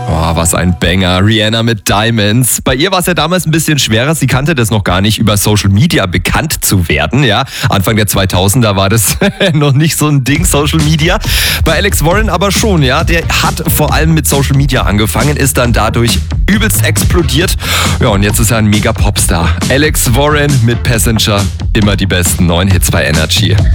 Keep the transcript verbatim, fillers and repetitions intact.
Oh, was ein Banger. Rihanna mit Diamonds. Bei ihr war es ja damals ein bisschen schwerer. Sie kannte das noch gar nicht, über Social Media bekannt zu werden. Ja, Anfang der zweitausender war das noch nicht so ein Ding, Social Media. Bei Alex Warren aber schon, ja. Der hat vor allem mit Social Media angefangen, ist dann dadurch übelst explodiert. Ja, und jetzt ist er ein mega Popstar. Alex Warren mit Passenger. Immer die besten neuen Hits bei Energy.